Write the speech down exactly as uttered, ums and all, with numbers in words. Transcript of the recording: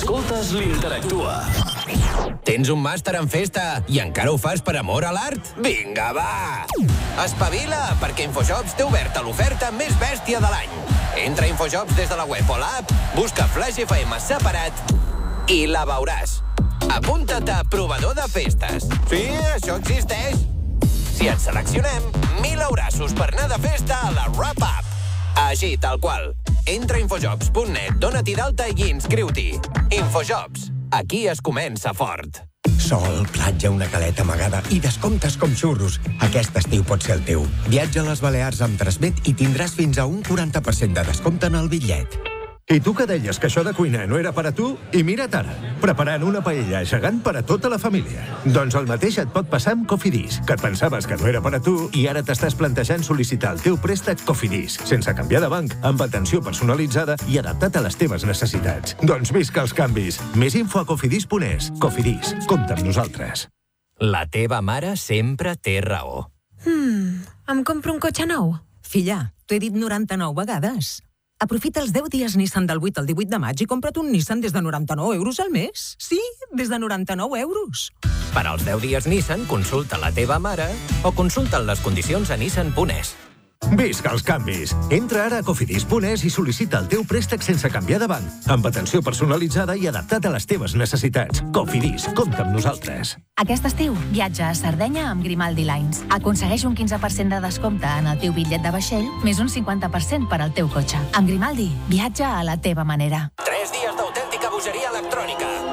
escoltes l'Interactua. Tens un màster en festa i encara ho fas per amor a l'art? Vinga, va! Espavila, perquè Infojobs té oberta l'oferta més bèstia de l'any. Entra a Infojobs des de la web o l'app, busca Flash F M separat i la veuràs. Apunta't a provador de festes. Sí, això existeix. Si et seleccionem, mil aurassos per anar de festa a la Wrap-Up. Així, tal qual. Entra a infojobs punt net, dóna-t'hi d'alta i inscriu-t'hi. Infojobs. Aquí es comença fort. Sol, platja, una caleta amagada i descomptes com xurros. Aquest estiu pot ser el teu. Viatja a les Balears amb Transmet i tindràs fins a un quaranta per cent de descompte en el bitllet. I tu que deies que això de cuinar no era per a tu? I mira't ara, preparant una paella gegant per a tota la família. Doncs el mateix et pot passar amb Cofidis, que et pensaves que no era per a tu i ara t'estàs plantejant sol·licitar el teu préstec Cofidis, sense canviar de banc, amb atenció personalitzada i adaptat a les teves necessitats. Doncs visca els canvis. Més info a cofidis punt es. Cofidis, compta amb nosaltres. La teva mare sempre té raó. Hmm, em compro un cotxe nou? Filla, t'ho he dit noranta-nou vegades. Aprofita els deu dies Nissan del vuit al divuit de maig i compra't un Nissan des de noranta-nou euros al mes. Sí, des de noranta-nou euros. Per als deu dies Nissan, consulta la teva mare o consulta les condicions a nissan punt es. Visca els canvis. Entra ara a cofidis punt es i sol·licita el teu préstec sense canviar de banc, amb atenció personalitzada i adaptat a les teves necessitats. Cofidis, compta amb nosaltres. Aquest estiu, viatja a Sardenya amb Grimaldi Lines. Aconsegueix un quinze per cent de descompte en el teu bitllet de vaixell, més un cinquanta per cent per al teu cotxe. Amb Grimaldi, viatja a la teva manera. Tres dies d'autèntica bogeria electrònica.